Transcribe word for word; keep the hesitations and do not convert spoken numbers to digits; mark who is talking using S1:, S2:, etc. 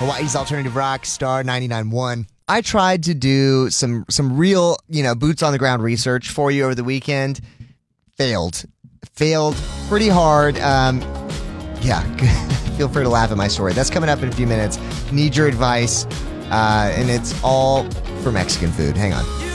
S1: Hawaii's Alternative Rock, Star ninety-nine point one. I tried to do some some real, you know, boots on the ground research for you over the weekend. Failed. Failed pretty hard. Um, yeah, feel free to laugh at my story. That's coming up in a few minutes. Need your advice. Uh, and it's all for Mexican food. Hang on.